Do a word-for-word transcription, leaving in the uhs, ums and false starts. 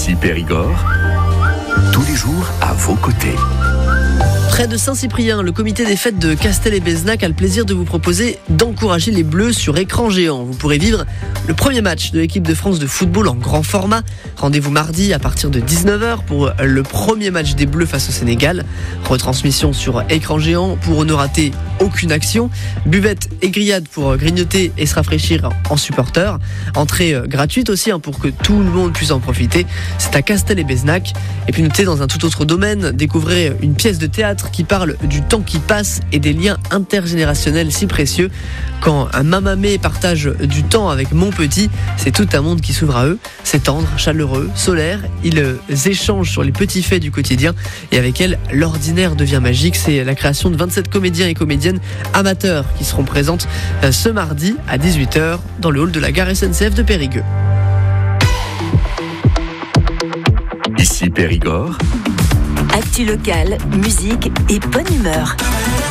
Ici Périgord, tous les jours à vos côtés. Près de Saint-Cyprien, le comité des fêtes de Castel et Bézenac a le plaisir de vous proposer d'encourager les Bleus sur écran géant. Vous pourrez vivre le premier match de l'équipe de France de football en grand format. Rendez-vous mardi à partir de dix-neuf heures pour le premier match des Bleus face au Sénégal. Retransmission sur écran géant pour ne rater aucune action. Buvette et grillade pour grignoter et se rafraîchir en supporters. Entrée gratuite aussi hein, pour que tout le monde puisse en profiter. C'est à Castel et Bézenac. Et puis notez dans un tout autre domaine, découvrez une pièce de théâtre qui parle du temps qui passe et des liens intergénérationnels si précieux. Quand un mamamé partage du temps avec mon petit, c'est tout un monde qui s'ouvre à eux. C'est tendre, chaleureux, solaire. Ils échangent sur les petits faits du quotidien et avec elles, l'ordinaire devient magique. C'est la création de vingt-sept comédiens et comédiennes amateurs qui seront présentes ce mardi à dix-huit heures dans le hall de la gare S N C F de Périgueux. Ici Périgord. Actu locale, musique et bonne humeur.